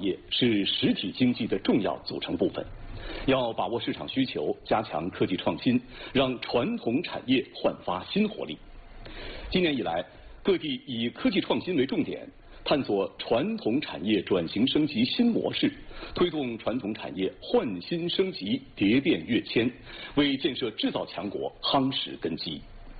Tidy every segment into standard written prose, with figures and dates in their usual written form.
业是实体经济的重要组成部分，要把握市场需求，加强科技创新，让传统产业焕发新活力。今年以来，各地以科技创新为重点，探索传统产业转型升级新模式，推动传统产业换新升级、蝶变跃迁，为建设制造强国夯实根基。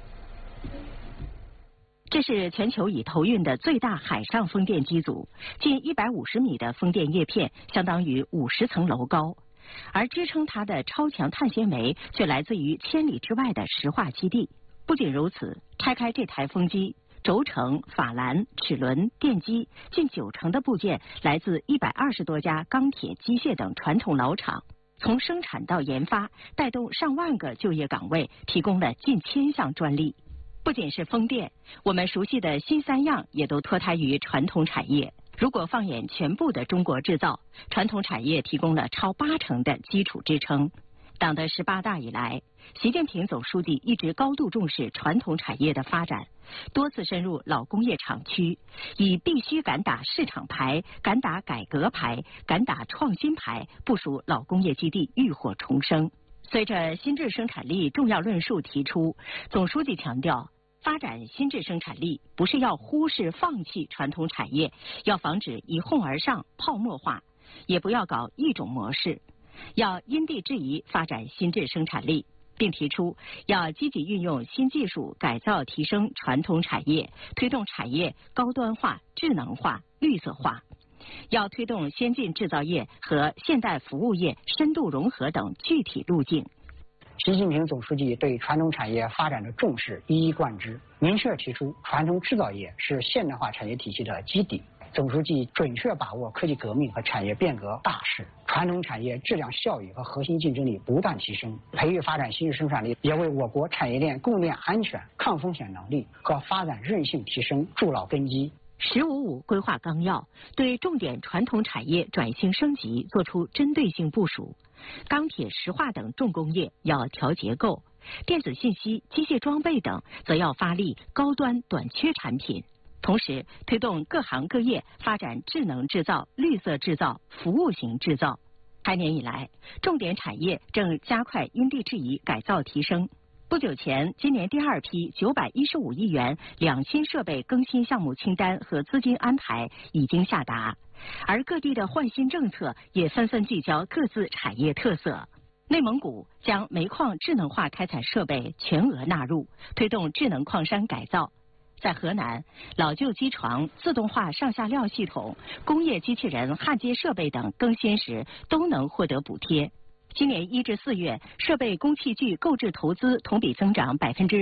这是全球已投运的最大海上风电机组，近150米的风电叶片相当于50层楼高，而支撑它的超强碳纤维却来自于千里之外的石化基地。不仅如此，拆开这台风机，轴承、法兰、齿轮、电机近90%的部件来自120多家钢铁、机械等传统老厂，从生产到研发，带动上万个就业岗位，提供了近1000项专利。不仅是风电，我们熟悉的新三样也都脱胎于传统产业。如果放眼全部的中国制造，传统产业提供了超80%的基础支撑。党的18大以来，习近平总书记一直高度重视传统产业的发展，多次深入老工业厂区，以必须敢打市场牌、敢打改革牌、敢打创新牌，部署老工业基地浴火重生。随着新质生产力重要论述提出，总书记强调，发展新质生产力不是要忽视放弃传统产业，要防止一哄而上泡沫化，也不要搞一种模式，要因地制宜发展新质生产力，并提出要积极运用新技术改造提升传统产业，推动产业高端化、智能化、绿色化。要推动先进制造业和现代服务业深度融合等具体路径。 习近平总书记对传统产业发展的重视一以贯之，明确提出传统制造业是现代化产业体系的基底。总书记准确把握科技革命和产业变革大势，传统产业质量效益和核心竞争力不断提升，培育发展新质生产力，也为我国产业链供应链安全、抗风险能力和发展韧性提升筑牢根基。 “15+5”规划纲要对重点传统产业转型升级作出针对性部署，钢铁、石化等重工业要调结构，电子信息、机械装备等则要发力高端短缺产品，同时推动各行各业发展智能制造、绿色制造、服务型制造。开年以来，重点产业正加快因地制宜改造提升。不久前，今年第2批915亿元两新设备更新项目清单和资金安排已经下达，而各地的换新政策也纷纷聚焦各自产业特色。内蒙古将煤矿智能化开采设备全额纳入，推动智能矿山改造。在河南，老旧机床、自动化上下料系统、工业机器人焊接设备等更新时都能获得补贴。今年1至4月，设备工器具购置投资同比增长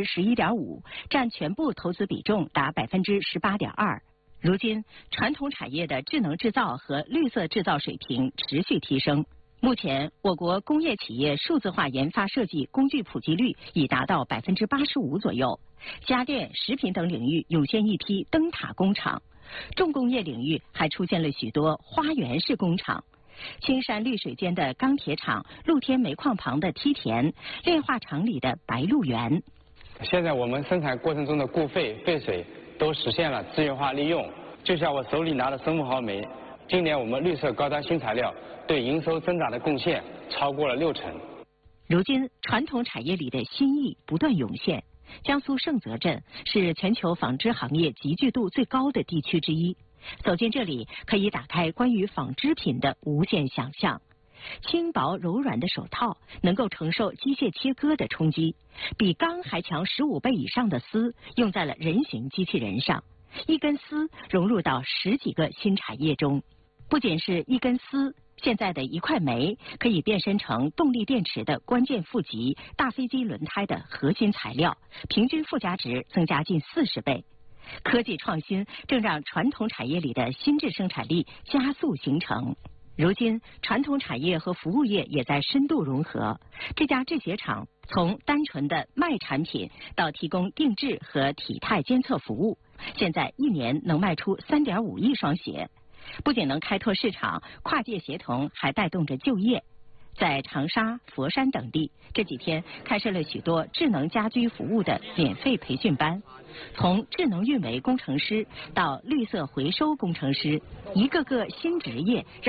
11.5%，占全部投资比重达18.2%。如今，传统产业的智能制造和绿色制造水平持续提升。目前，我国工业企业数字化研发设计工具普及率已达到85%左右，家电、食品等领域涌现一批灯塔工厂，重工业领域还出现了许多花园式工厂。青山绿水间的钢铁厂，露天煤矿旁的梯田，炼化厂里的白鹿原。 现在我们生产过程中的固废、废水都实现了资源化利用。就像我手里拿的生物毫煤，今年我们绿色高端新材料对营收增长的贡献超过了60%。 如今，传统产业里的新意不断涌现。江苏盛泽镇是全球纺织行业集聚度最高的地区之一。走进这里，可以打开关于纺织品的无限想象。轻薄柔软的手套能够承受机械切割的冲击，比钢还强15倍以上的丝用在了人形机器人上，一根丝融入到10几个新产业中。不仅是一根丝，现在的一块煤可以变身成动力电池的关键负极、大飞机轮胎的核心材料，平均附加值增加近40倍。科技创新正让传统产业里的新质生产力加速形成。如今，传统产业和服务业也在深度融合。这家制鞋厂从单纯的卖产品到提供定制和体态监测服务，现在1年能卖出3.5亿双鞋。不仅能开拓市场，跨界协同还带动着就业。在长沙、佛山等地，这几天开设了许多智能家居服务的免费培训班，从智能运维工程师到绿色回收工程师，一个个新职业让